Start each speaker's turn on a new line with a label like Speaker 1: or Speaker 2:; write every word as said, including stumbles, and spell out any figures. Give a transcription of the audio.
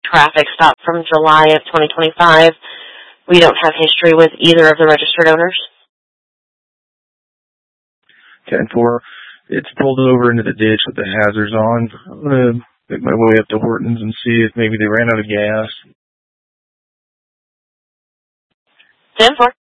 Speaker 1: traffic stop from July of twenty twenty-five. We don't have history with either of the registered owners.
Speaker 2: ten four. It's pulled over into the ditch with the hazards on. I'm going to make my way up to Hortons and see if maybe they ran out of gas.
Speaker 1: ten four.